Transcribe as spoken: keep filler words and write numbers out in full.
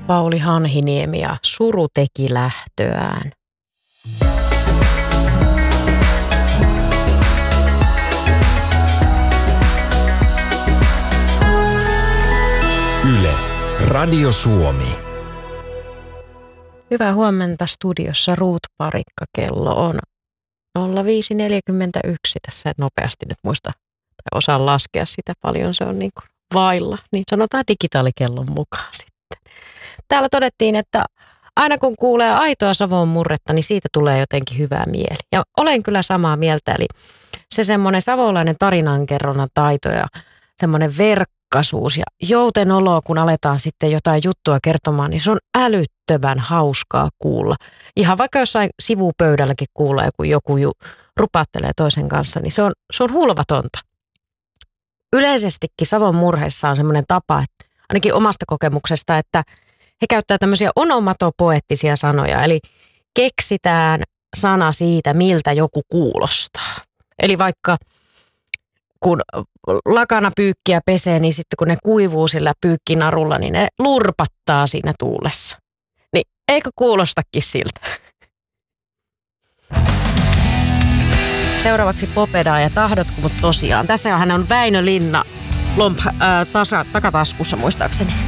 Pauli Hanhiniemi ja Suru teki lähtöään. Yle, Radio Suomi. Hyvää huomenta studiossa Ruut Parikka. Kello on nolla viisi neljäkymmentäyksi. Tässä nopeasti nyt muista tai osaan laskea sitä paljon. Se on niin kuin vailla. Niin sanotaan digitaalikellon mukaan sitten. Täällä todettiin, että aina kun kuulee aitoa Savon murretta, niin siitä tulee jotenkin hyvää mieli. Ja olen kyllä samaa mieltä. Eli se semmoinen savolainen tarinankerronnan taito ja semmoinen verkkaisuus ja joutenolo, kun aletaan sitten jotain juttua kertomaan, niin se on älyttömän hauskaa kuulla. Ihan vaikka jossain sivupöydälläkin kuulee, kun joku ju rupattelee toisen kanssa, niin se on, se on hulvatonta. Yleisestikin Savon murheissa on semmoinen tapa, että ainakin omasta kokemuksesta, että he käyttää tämmöisiä onomatopoeettisia sanoja, eli keksitään sana siitä, miltä joku kuulostaa. Eli vaikka kun lakana pyykkiä pesee, niin sitten kun ne kuivuu sillä pyykkinarulla, niin ne lurpattaa siinä tuulessa. Niin eikö kuulostakin siltä? Seuraavaksi Popedaa ja Tahdotko mut tosiaan. Tässä hän on Väinö Linna lomp, äh, tasa, takataskussa muistaakseni.